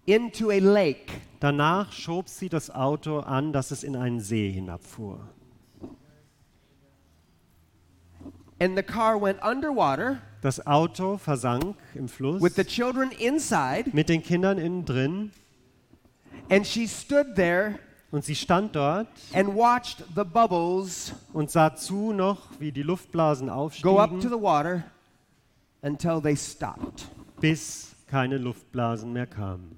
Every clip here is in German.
into a lake. Danach schob sie das Auto an, dass es in einen See hinabfuhr. And the car went underwater Das Auto versank im Fluss with the children inside, mit den Kindern innen drin and she stood there und sie stand dort and watched the bubbles und sah zu noch, wie die Luftblasen go up to aufstiegen, the water until they stopped. bis keine Luftblasen mehr kamen.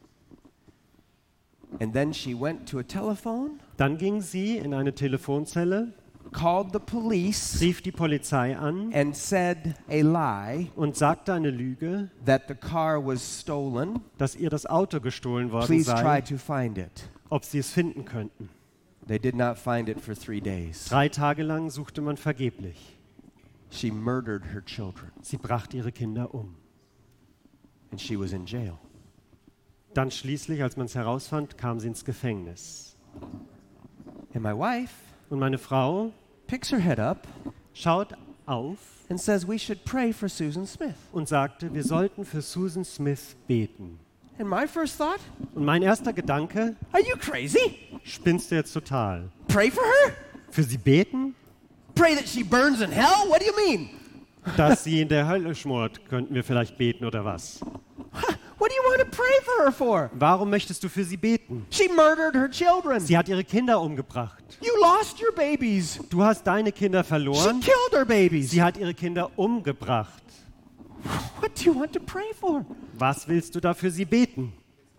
And then she went to a telephone, Dann ging sie in eine Telefonzelle, called the police, rief die Polizei an and said a lie und sagte eine Lüge, that the car was stolen. dass ihr das Auto gestohlen worden Please try sei, to find it. ob sie es finden könnten. They did not find it for 3 days. 3 Tage lang suchte man vergeblich. She murdered her children, Sie brachte ihre Kinder um. and she was in jail. Dann schließlich, als man es herausfand, kam sie ins Gefängnis. And my wife Und meine Frau picks her head up schaut auf and says we should pray for Susan Smith. und sagte, wir sollten für Susan Smith beten. And my first thought, Und mein erster Gedanke, are you crazy? spinnst du jetzt total? Pray for her? Für sie beten? Pray that she burns in hell? What do you mean? Dass sie in der Hölle schmort, könnten wir vielleicht beten oder was? What do you want to pray for her for? Warum möchtest du für sie beten? She murdered her children. Sie hat ihre Kinder umgebracht. You lost your babies. Du hast deine Kinder She verloren. killed her babies. Sie hat ihre Kinder umgebracht. What do you want to pray for? Was willst du da für sie beten?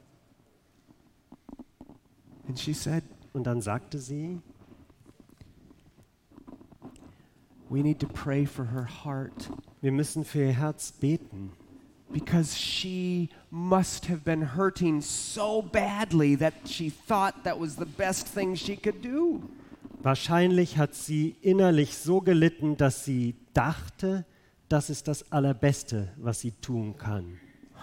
And she said, Und dann sagte sie, we need to pray for her heart wir müssen für ihr Herz beten. because she must have been hurting so badly that she thought that was the best thing she could do. Wahrscheinlich hat sie innerlich so gelitten, dass sie dachte, das ist das Allerbeste, was sie tun kann.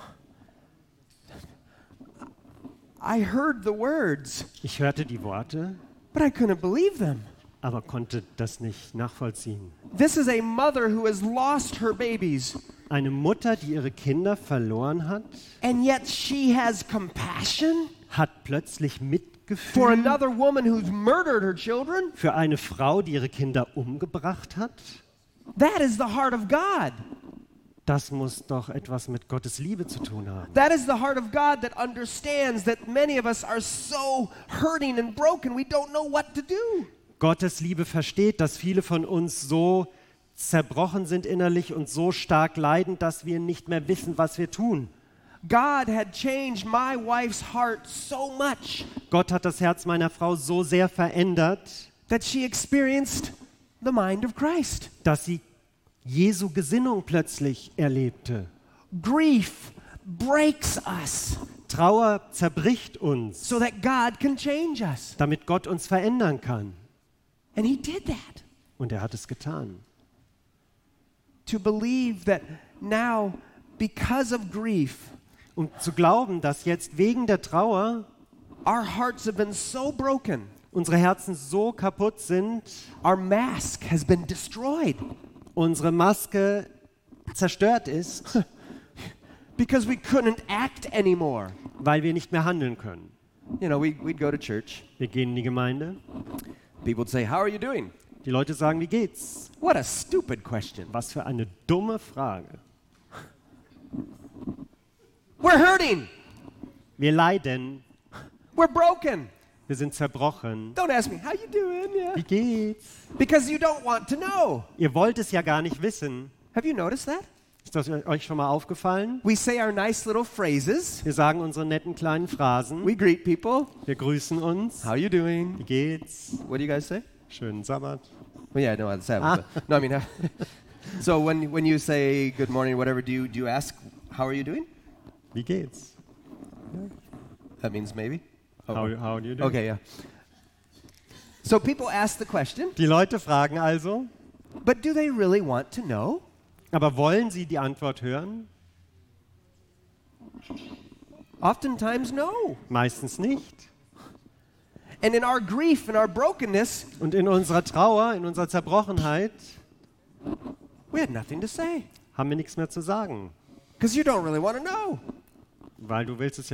I heard the words, Ich hörte die Worte, but I couldn't believe them. aber konnte das nicht nachvollziehen. This is a mother who has lost her babies, Eine Mutter, die ihre Kinder verloren hat, and yet she has compassion hat plötzlich for Mitgefühl another woman who's murdered her children. für eine Frau, die ihre Kinder umgebracht hat. That is the heart of God. Das muss doch etwas mit Gottes Liebe zu tun haben. That is the heart of God that understands that many of us are so hurting and broken, we don't know what to do. Gottes Liebe versteht, dass viele von uns so zerbrochen sind innerlich und so stark leiden, dass wir nicht mehr wissen, was wir tun. God had changed my wife's heart so much Gott hat das Herz meiner Frau so sehr verändert, that she experienced the mind of Christ. dass sie Jesu Gesinnung plötzlich erlebte. Grief breaks us Trauer zerbricht uns, so that God can change us. damit Gott uns verändern kann. And he did that. Und er hat es getan. To believe that now, because of grief, Und zu glauben, dass jetzt wegen der Trauer our hearts have been so broken, unsere Herzen so kaputt sind, our mask has been destroyed unsere Maske zerstört ist, because we couldn't act anymore. weil wir nicht mehr handeln können. You know, we'd go to church. Wir gehen in die Gemeinde, People would say, how are you doing? die Leute sagen, wie geht's? What a stupid question. Was für eine dumme Frage. We're hurting. Wir leiden, We're broken. wir sind zerbrochen. Don't ask me, how you doing? Yeah. Wie geht's? Because you don't want to know. Ihr wollt es ja gar nicht wissen. Have you noticed that? Ist das euch schon mal aufgefallen? We say our nice little phrases. Wir sagen unsere netten kleinen Phrasen. We greet people. Wir grüßen uns. How you doing? Wie geht's? What do you guys say? Schönen Sabbat. Well, yeah, no, that's Sabbath. but- No, I mean, so when you say good morning, whatever, do you ask, how are you doing? Wie geht's? That means maybe. Oh, How do you do? okay, yeah. So people ask the question, Die Leute fragen also, but do they really want to know? aber wollen sie die Antwort hören? Oftentimes, no. Meistens nicht. And in our grief and our brokenness, Und in unserer Trauer, in unserer Zerbrochenheit we had nothing to say haben wir nichts mehr zu sagen, because you don't really want to know. weil du willst es